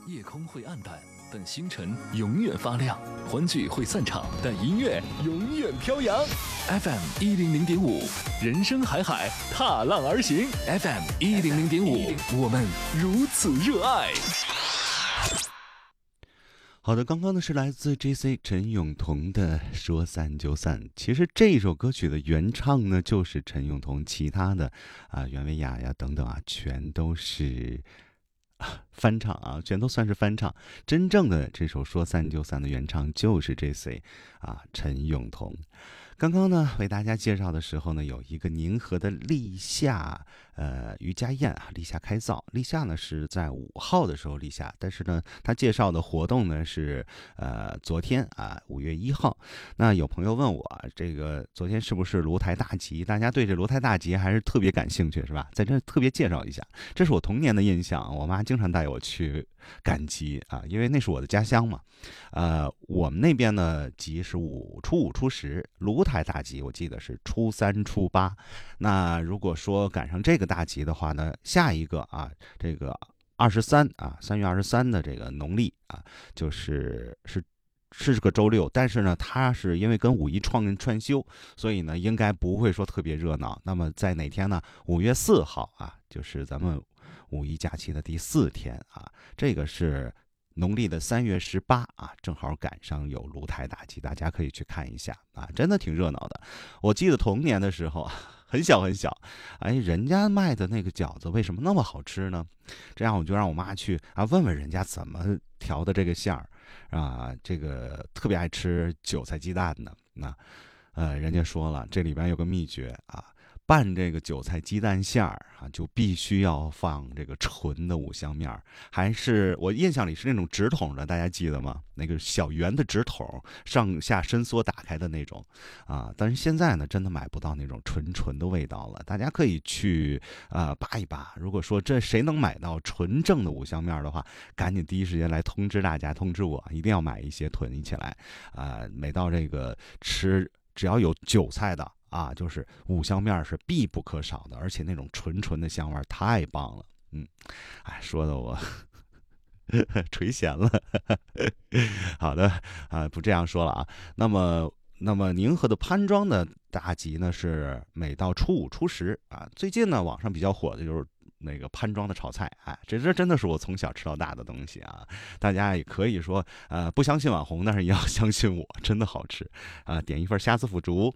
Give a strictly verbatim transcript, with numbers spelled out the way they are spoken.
夜空会暗淡，但星辰永远发亮；欢聚会散场，但音乐永远飘扬。F M 一零零点五，人生海海，踏浪而行。F M 一零零点五，我们如此热爱。 好的，刚刚呢是来自 J C 陈永彤的《说散就散》。其实这首歌曲的原唱呢就是陈永彤，其他的啊袁维雅呀等等啊，全都是翻唱啊，全都算是翻唱。真正的这首《说散就散》的原唱就是 J C 啊陈永彤。刚刚呢为大家介绍的时候呢，有一个宁河的立夏呃瑜伽宴啊，立夏开灶。立夏呢是在五号的时候立夏，但是呢他介绍的活动呢是呃昨天啊五月一号。那有朋友问我啊，这个昨天是不是芦台大集？大家对这芦台大集还是特别感兴趣是吧？在这特别介绍一下，这是我童年的印象，我妈经常带我去赶集啊，因为那是我的家乡嘛。呃，我们那边呢集是五初五初十，芦台大集我记得是初三初八。那如果说赶上这个大集的话呢，下一个啊这个二十三啊三月二十三的这个农历啊，就是是是个周六，但是呢它是因为跟五一创串休，所以呢应该不会说特别热闹。那么在哪天呢？五月四号啊，就是咱们五一假期的第四天啊，这个是农历的三月十八啊，正好赶上有芦台大集，大家可以去看一下啊，真的挺热闹的。我记得童年的时候很小很小，哎，人家卖的那个饺子为什么那么好吃呢？这样我就让我妈去啊问问人家怎么调的这个馅儿啊，这个特别爱吃韭菜鸡蛋的，那呃人家说了，这里边有个秘诀啊。拌这个韭菜鸡蛋馅儿啊，就必须要放这个纯的五香面儿，还是我印象里是那种直筒的，大家记得吗？那个小圆的直筒，上下伸缩打开的那种啊。但是现在呢，真的买不到那种纯纯的味道了。大家可以去啊扒一扒。如果说这谁能买到纯正的五香面的话，赶紧第一时间来通知大家，通知我，一定要买一些囤起来啊。每到这个吃，只要有韭菜的。啊，就是五香面是必不可少的，而且那种纯纯的香味太棒了。嗯，哎，说的我垂涎了。好的啊，不这样说了啊。那么，那么宁河的潘庄的大集呢，是每到初五、初十啊。最近呢，网上比较火的就是那个潘庄的炒菜，哎，这这真的是我从小吃到大的东西啊！大家也可以说，呃，不相信网红，但是也要相信我，真的好吃啊！点一份虾子腐竹